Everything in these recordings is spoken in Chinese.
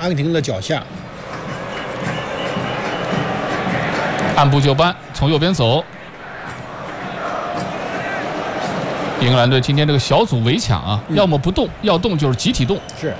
阿根廷的脚下。 按部就班，从右边走。英格兰队今天这个小组围抢啊，要么不动，要动就是集体动。 是。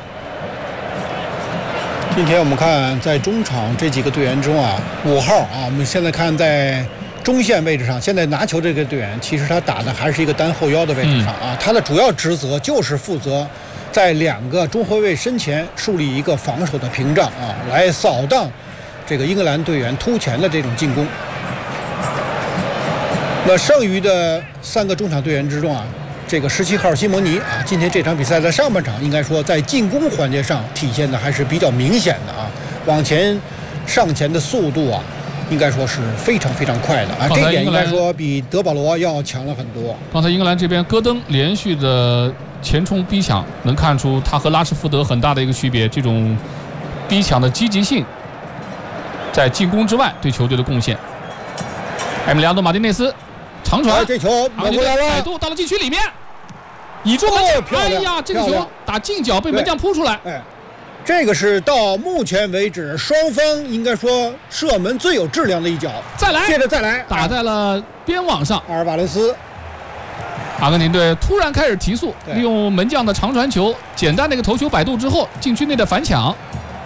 今天我们看在中场这几个队员中啊，5号啊，我们现在看在中线位置上，现在拿球这个队员，其实他打的还是一个单后腰的位置上啊，他的主要职责就是负责在2个中后卫身前树立一个防守的屏障啊，来扫荡这个英格兰队员突前的这种进攻。那剩余的3个中场队员之中啊，这个17号西蒙尼啊，今天这场比赛在上半场应该说在进攻环节上体现的还是比较明显的啊，往前上前的速度啊，应该说是非常非常快的啊，这一点应该说比德保罗要强了很多。 刚才英格兰这边戈登连续的前冲逼抢，能看出他和拉什福德很大的一个区别，这种逼抢的积极性在进攻之外对球队的贡献。埃米利亚诺·马丁内斯长传， 这球抹过来了， 摆渡到了禁区里面，倚住门将，哎呀，这个球打近角被门将扑出来。 哎，这个是到目前为止双方应该说射门最有质量的一脚。 再来， 接着再来， 打在了边网上。 阿尔瓦雷斯， 阿根廷队突然开始提速，利用门将的长传球，简单的一个头球摆渡之后，禁区内的反抢。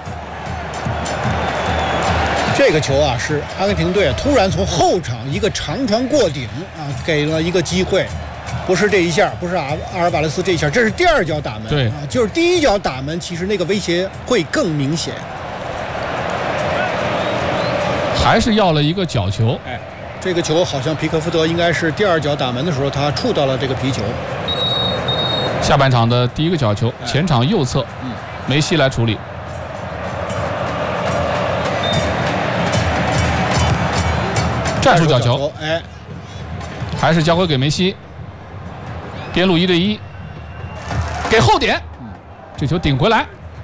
这个球啊，是阿根廷队突然从后场一个长传过顶啊，给了一个机会，不是这一下，不是阿尔瓦雷斯这一下，这是第2脚打门。 对啊，就是第1脚打门，其实那个威胁会更明显。 还是要了一个角球。 哎，这个球好像皮克福德应该是第2脚打门的时候，他触到了这个皮球。 下半场的第1个角球，前场右侧，梅西来处理。战术角球， 哎， 还是交回给梅西，边路1对1，给后点，这球顶回来，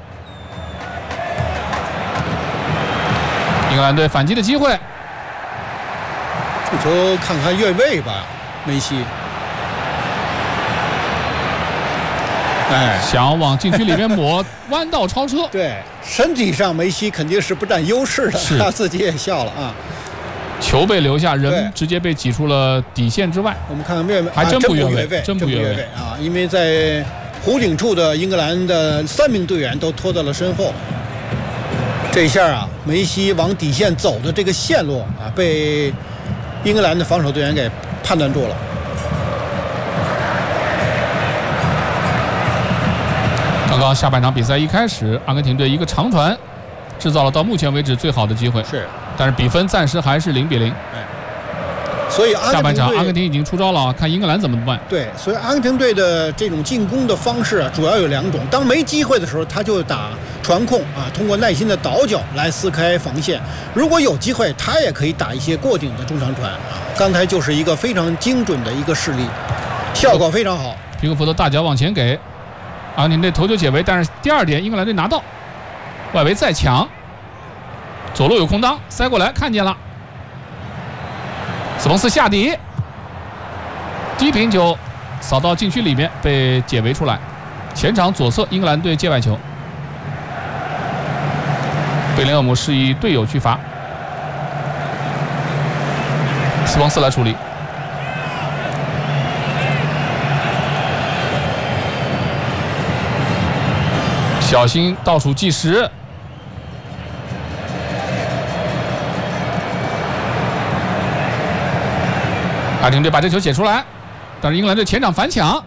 英格兰队反击的机会， 这球看看越位吧，梅西，哎， 想往禁区里面抹，弯道超车， 对，身体上梅西肯定是不占优势的，他自己也笑了啊。 球被留下，人直接被挤出了底线之外。 我们看看越位， 还真不越位， 真不越位啊！因为在弧顶处的英格兰的3名队员都拖在了身后。这一下啊，梅西往底线走的这个线路啊，被英格兰的防守队员给判断住了。 刚刚下半场比赛一开始，阿根廷队一个长传制造了到目前为止最好的机会。 是。 但是比分暂时还是0比0。 哎，所以下半场阿根廷已经出招了啊，看英格兰怎么办。 对，所以阿根廷队的这种进攻的方式啊，主要有2种。当没机会的时候，他就打传控啊，通过耐心的倒脚来撕开防线；如果有机会，他也可以打一些过顶的中长传啊。刚才就是一个非常精准的一个示例，效果非常好。 皮克福德大脚往前给阿根廷队头球解围，但是第2点英格兰队拿到，外围再抢。左路有空当，塞过来看见了，斯彭斯下底，低平球扫到禁区里面被解围出来。前场左侧英格兰队界外球，贝林厄姆示意队友去罚，斯彭斯来处理。小心倒数计时。阿根廷队把这球解出来，但是英格兰队前场反抢。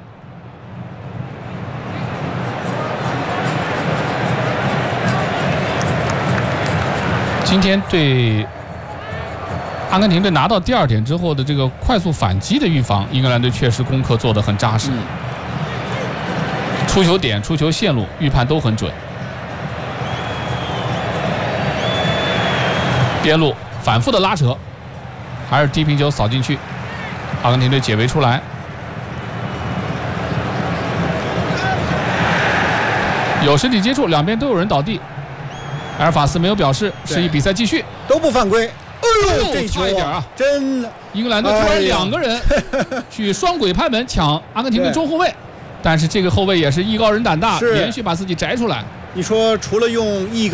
今天对阿根廷队拿到第2点之后的这个快速反击的预防，英格兰队确实功课做得很扎实。出球点、出球线路预判都很准。边路反复的拉扯，还是低平球扫进去。阿根廷队解围出来，有身体接触，两边都有人倒地。埃尔法斯没有表示，示意比赛继续， 都不犯规。 哎呦，这差一点啊！ 真的， 英格兰队突然2个人去双轨拍门抢阿根廷队中后卫，但是这个后卫也是艺高人胆大，连续把自己摘出来。 你说除了用艺高